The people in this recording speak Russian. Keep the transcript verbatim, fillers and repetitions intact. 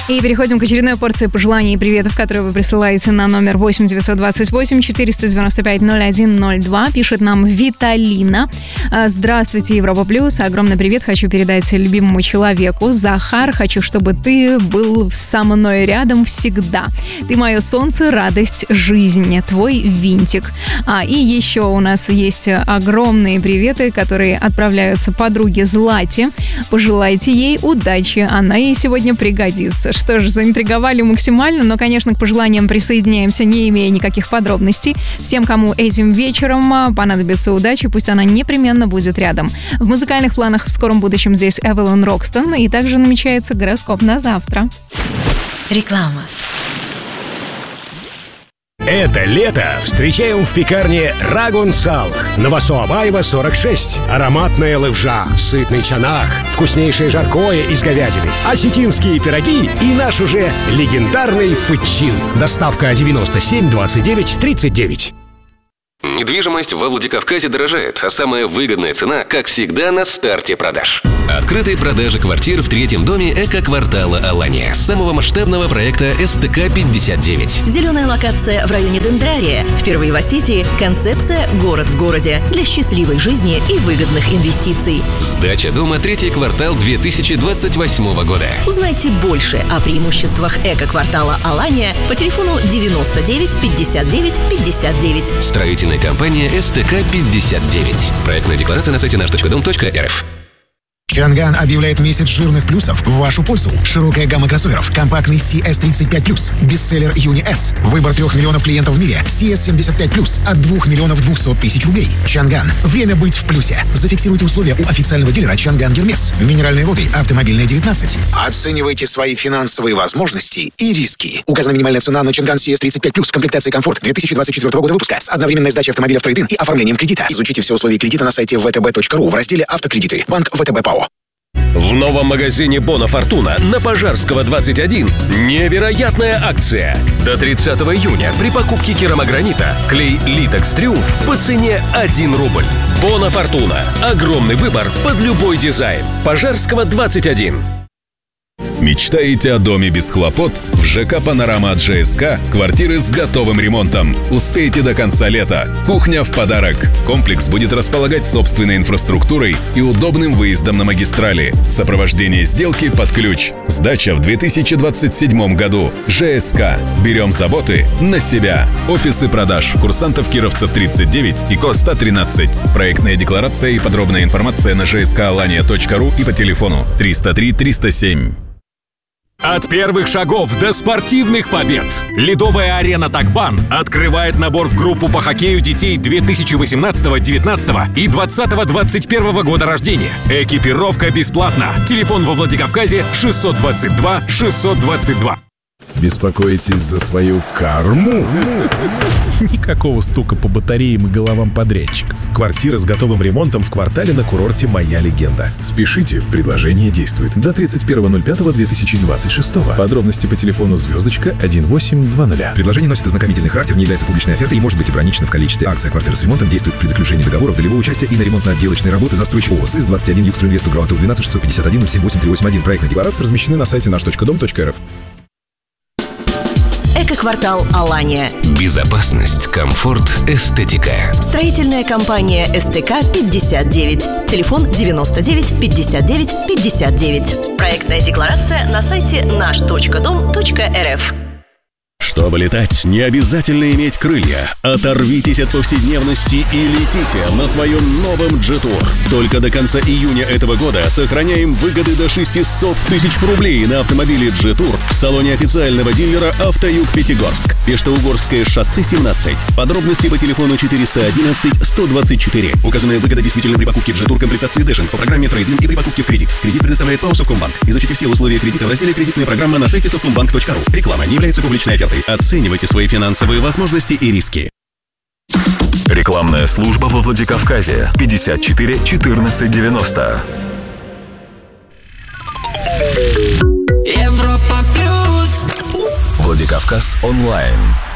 И переходим к очередной порции пожеланий и приветов, которые вы присылаете на номер восемь девятьсот двадцать восемь четыреста девяносто пять ноль один ноль два. Пишет нам Виталина. Здравствуйте, Европа Плюс. Огромный привет хочу передать любимому человеку. Захар, хочу, чтобы ты был со мной рядом всегда. Ты мое солнце, радость жизни. Твой винтик. А, и еще у нас есть огромные приветы, которые отправляются подруге Злате. Пожелайте ей удачи. Она ей сегодня пригодится. Что ж, заинтриговали максимально, но, конечно, к пожеланиям присоединяемся, не имея никаких подробностей. Всем, кому этим вечером понадобится удача, пусть она непременно будет рядом. В музыкальных планах в скором будущем здесь Эвелин Рокстон, и также намечается гороскоп на завтра. Реклама. Это лето встречаем в пекарне Рагун Салх. Новосоабаева, сорок шесть. Ароматная левжа, сытный чанах, вкуснейшее жаркое из говядины, осетинские пироги и наш уже легендарный фычин. Доставка девяносто семь двадцать девять тридцать девять. Недвижимость во Владикавказе дорожает, а самая выгодная цена, как всегда, на старте продаж. Открытые продажи квартир в третьем доме эко-квартала Алания, самого масштабного проекта эс тэ ка пятьдесят девять. Зеленая локация в районе Дендрария. Впервые в Осетии концепция «Город в городе» для счастливой жизни и выгодных инвестиций. Сдача дома третий квартал две тысячи двадцать восьмого года. Узнайте больше о преимуществах эко-квартала Алания по телефону девяносто девять пятьдесят девять пятьдесят девять. Строительная компания эс тэ ка пятьдесят девять. Проектная декларация на сайте наш точка дом точка эр эф. Чанган объявляет месяц жирных плюсов в вашу пользу. Широкая гамма кроссоверов. Компактный си эс тридцать пять плюс. Бестселлер Юни S. Выбор трех миллионов клиентов в мире. си эс семьдесят пять плюс от двух миллионов двухсот тысяч рублей. Чанган. Время быть в плюсе. Зафиксируйте условия у официального дилера Чанган Гермес. Минеральные воды. Автомобильная девятнадцать. Оценивайте свои финансовые возможности и риски. Указана минимальная цена на Чанган си эс тридцать пять плюс. Комплектация комфорт две тысячи двадцать четвёртого года выпуска с одновременной сдачей автомобиля в трейд-ин и оформлением кредита. Изучите все условия кредита на сайте вэ тэ бэ точка ру в разделе «Автокредиты». Банк ВТБ ПАО. В новом магазине Бона Фортуна на Пожарского двадцать один невероятная акция. До тридцатого июня при покупке керамогранита клей Литекс Триумф по цене один рубль. Бона Фортуна. Огромный выбор под любой дизайн. Пожарского двадцать один. Мечтаете о доме без хлопот? В ЖК «Панорама» от жэ эс ка квартиры с готовым ремонтом. Успейте до конца лета. Кухня в подарок. Комплекс будет располагать собственной инфраструктурой и удобным выездом на магистрали. Сопровождение сделки под ключ. Сдача в две тысячи двадцать седьмом году. жэ эс ка. Берем заботы на себя. Офисы продаж. Курсантов Кировцев тридцать девять и Ко сто тринадцать. Проектная декларация и подробная информация на жэ эс ка алания точка ру и по телефону триста три триста семь. От первых шагов до спортивных побед. Ледовая арена «Такбан» открывает набор в группу по хоккею детей две тысячи восемнадцатого, девятнадцатого и двадцатого двадцать первого года рождения. Экипировка бесплатна. Телефон во Владикавказе шестьсот двадцать два шестьсот двадцать два. Беспокоитесь за свою карму? Никакого стука по батареям и головам подрядчиков. Квартира с готовым ремонтом в квартале на курорте «Моя легенда». Спешите, предложение действует до тридцать первого ноль пятого две тысячи двадцать шестого. Подробности по телефону звездочка восемь два ноль. Предложение носит ознакомительный характер, не является публичной офертой и может быть ограничено в количестве. Акция «Квартира с ремонтом» действует при заключении договоров долевого участия и на ремонтно-отделочные работы застройщик ООО СИС двадцать один Югстрой Инвест Угроватов двенадцать шестьсот пятьдесят один ноль семь восемь три восемь один. Проектные декларации размещены на сайте наш точка дом точка эр эф. Эко-квартал Алания. Безопасность, комфорт, эстетика. Строительная компания эс тэ ка пятьдесят девять. Телефон девяносто девять пятьдесят девять пятьдесят девять. Проектная декларация на сайте наш точка дом точка эр эф. Чтобы летать, не обязательно иметь крылья. Оторвитесь от повседневности и летите на своем новом джетур. Только до конца июня этого года сохраняем выгоды до шестьсот тысяч рублей на автомобиле джетур в салоне официального дилера «Автоюг Пятигорск». Пештоугорское шоссе семнадцать. Подробности по телефону четыреста одиннадцать сто двадцать четыре. Указанная выгода действительно при покупке джетур комплектации Дэшинг по программе трейд-ин и при покупке в кредит. Кредит предоставляет ПАО «Совкомбанк». Изучите все условия кредита в разделе «Кредитная программа» на сайте совкомбанк точка ру. Реклама не является публичной офертой. Оценивайте свои финансовые возможности и риски. Рекламная служба во Владикавказе. пятьдесят четыре четырнадцать девяносто. Европа Плюс. Владикавказ онлайн.